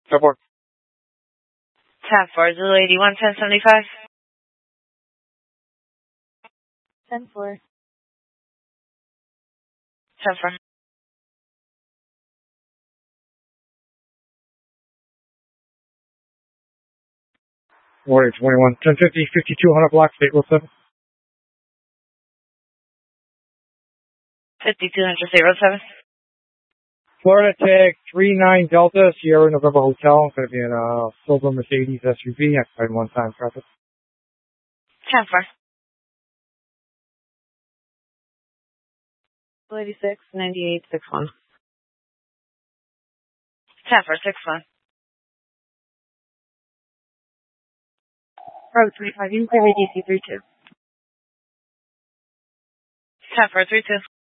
Support. 10-4, Zulu 81, 1075. 10-4. 10-4. Warrior 21, 1050, 5200 block, State Road 7. 5200, State Road 7. Florida Tag 39 Delta, Sierra November Hotel. Going to be in a silver Mercedes SUV. Occupied one time traffic. 10-4. 86, 98, 61. 10-4, 61. Road 25, inquiry DC 32. 10-4, 32.